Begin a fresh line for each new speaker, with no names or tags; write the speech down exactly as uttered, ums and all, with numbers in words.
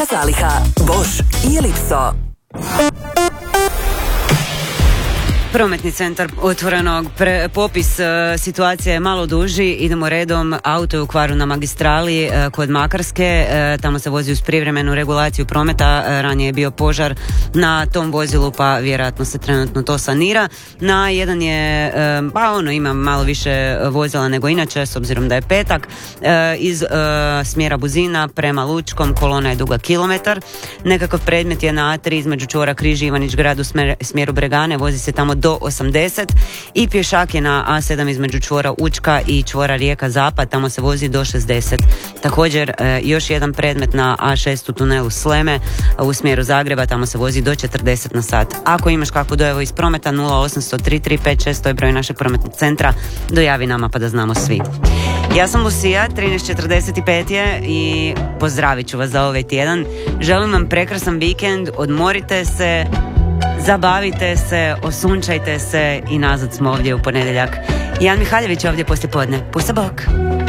Zaliha, Bosch i Ellipso.
Prometni centar Otvorenog, pre, popis e, situacije je malo duži, idemo redom. Auto je u kvaru na magistrali e, kod Makarske, e, tamo se vozi uz privremenu regulaciju prometa, e, ranije je bio požar na tom vozilu pa vjerojatno se trenutno to sanira. Na jedan je, e, pa ono ima malo više vozila nego inače s obzirom da je petak, e, iz e, smjera Buzina prema Lučkom, kolona je duga kilometar. Nekakav predmet je na A tri između čvora Križ i Ivanić Grad u smjer, smjeru Bregane, vozi se tamo do osamdeset i pješak je na A sedam između čvora Učka i čvora Rijeka Zapad, tamo se vozi do šezdeset. Također e, još jedan predmet na A šest u tunelu Sleme u smjeru Zagreba, tamo se vozi do četrdeset na sat. Ako imaš kakvu dojavu iz prometa, nula osam nula tri tri pet šest, to je broj našeg prometnog centra, dojavi nama pa da znamo svi. Ja sam Lucija, trinaest četrdeset pet je i pozdravit ću vas za ovaj tjedan. Želim vam prekrasan vikend, odmorite se, zabavite se, osunčajte se i nazad smo ovdje u ponedjeljak. Jan Mihaljević ovdje poslije podne. Pusa bok!